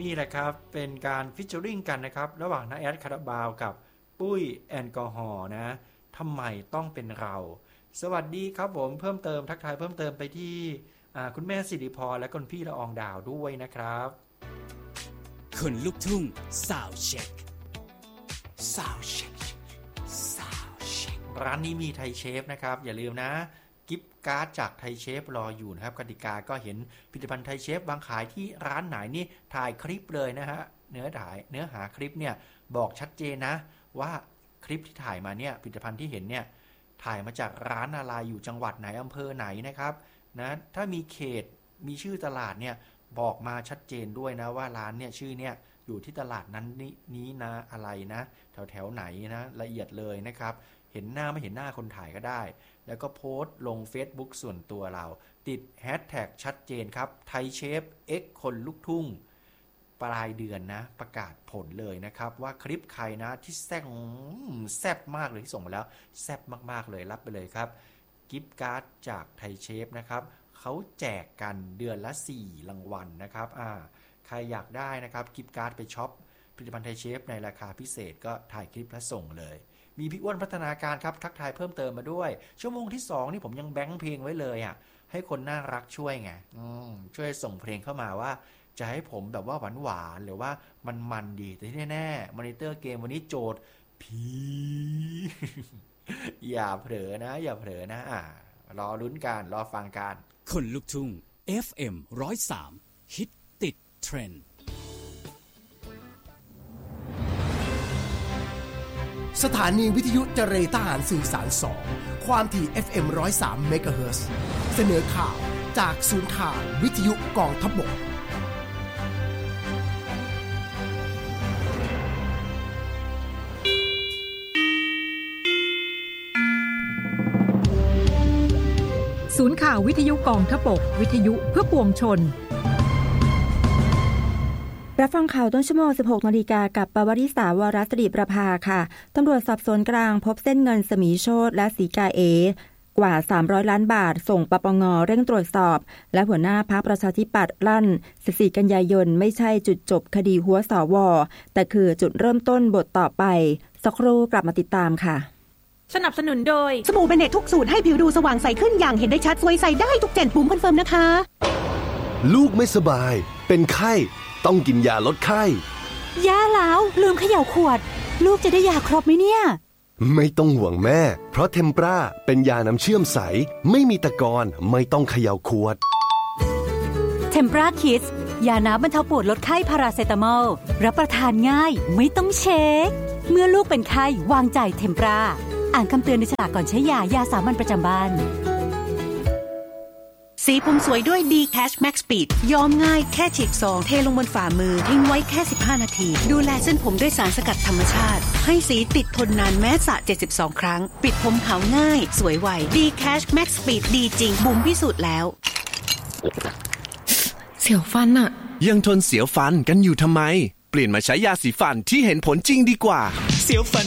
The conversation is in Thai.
นี่แหละครับเป็นการฟิชเจอริงกันนะครับระหว่างน้าแอดคาราบาวกับปุ้ยแอลกอฮอล์นะทำไมต้องเป็นเราสวัสดีครับผมเพิ่มเติมทักทายเพิ่มเติมไปที่คุณแม่สิริพรและคุณพี่ละอองดาวด้วยนะครับคนลูกทุ่งซาวด์เช็คซาวด์เช็คซาวด์เช็คร้านนี้มีไทยเชฟนะครับอย่าลืมนะกิฟต์การ์ดจากไทยเชฟรออยู่นะครับกติกาก็เห็นผลิตภัณฑ์ไทยเชฟวางขายที่ร้านไหนนี่ถ่ายคลิปเลยนะฮะเนื้อหาคลิปเนี่ยบอกชัดเจนนะว่าคลิปที่ถ่ายมาเนี่ยผลิตภัณฑ์ที่เห็นเนี่ยถ่ายมาจากร้านอะไรอยู่จังหวัดไหนอำเภอไหนนะครับนะถ้ามีเขตมีชื่อตลาดเนี่ยบอกมาชัดเจนด้วยนะว่าร้านเนี่ยชื่อเนี่ยอยู่ที่ตลาดนั้นนี้นะอะไรนะแถวไหนนะละเอียดเลยนะครับเห็นหน้าไม่เห็นหน้าคนถ่ายก็ได้แล้วก็โพสต์ลง Facebook ส่วนตัวเราติดแฮชแท็กชัดเจนครับไทยเชฟ X คนลูกทุ่งปลายเดือนนะประกาศผลเลยนะครับว่าคลิปใครนะที่แซ่บมากเลยที่ส่งมาแล้วแซ่บมากๆเลยรับไปเลยครับกิฟต์การ์ดจากไทยเชฟนะครับเขาแจกกันเดือนละ4รางวัลนะครับใครอยากได้นะครับกิฟต์การ์ดไปช็อปผลิตภัณฑ์ไทยเชฟในราคาพิเศษก็ถ่ายคลิปแล้วส่งเลยมีพี่อ้วนพัฒนาการครับทักทายเพิ่มเติมมาด้วยชั่วโมงที่2นี่ผมยังแบงค์เพลงไว้เลยให้คนน่ารักช่วยไงช่วยส่งเพลงเข้ามาว่าจะให้ผมแบบว่าหวานๆหรือว่ามันดีแต่ที่แน่ๆมอนิเตอร์เกมวันนี้โจทย์ผีอย่าเผลอนะรอลุ้นกันรอฟังกันคนลูกทุ่ง FM 103ฮิตติดเทรนด์สถานีวิทยุเจรทหารสื่อสาร2ความถี่ FM 103 เมกะเฮิรตซ์เสนอข่าวจากศูนย์ข่าววิทยุกองทัพบกศูนย์ข่าววิทยุกองทัพบกวิทยุเพื่อปวงชนรับฟังข่าวต้นชั่วโมง 16 นาฬิกากับปวริษาวรศิริประภาค่ะตำรวจสอบสวนกลางพบเส้นเงินสมีโชติและสีกาเอกว่า300ล้านบาทส่งปปงเร่งตรวจสอบและหัวหน้าพรรคประชาธิปัตย์ลั่น14กันยายนไม่ใช่จุดจบคดีหัวสวแต่คือจุดเริ่มต้นบทต่อไปสักครู่กลับมาติดตามค่ะสนับสนุนโดยสบู่เบเนตทุกสูตรให้ผิวดูสว่างใสขึ้นอย่างเห็นได้ชัดสวยใสได้ทุก7ปุ่มคอนเฟิร์มนะคะลูกไม่สบายเป็นไข้ต้องกินยาลดไข้ยาแล้วลืมเขย่าขวดลูกจะได้ยาครบไหมเนี่ยไม่ต้องห่วงแม่เพราะเทมปราเป็นยาน้ำเชื่อมใสไม่มีตะกอนไม่ต้องเขย่าขวดเทมปราคิดยาน้ำบรรเทาปวดลดไข้พาราเซตามอลรับประทานง่ายไม่ต้องเช็คเมื่อลูกเป็นไข้วางใจเทมปราอ่านคำเตือนในฉลากก่อนใช้ยาสามัญประจำบ้านสีผมสวยด้วย D-Cash Max Speed ย้อมง่ายแค่ฉีกซองเทลงบนฝ่ามือทิ้งไว้แค่15นาทีดูแลเส้นผมด้วยสารสกัดธรรมชาติให้สีติดทนนานแม้สระ72ครั้งปิดผมขาวง่ายสวยไว D-Cash Max Speed ดีจริงบุ๋มพิสูจน์แล้วเสียวฟันอะยังทนเสียวฟันกันอยู่ทำไมเปลี่ยนมาใช้ยาสีฟันที่เห็นผลจริงดีกว่าเสียวฟัน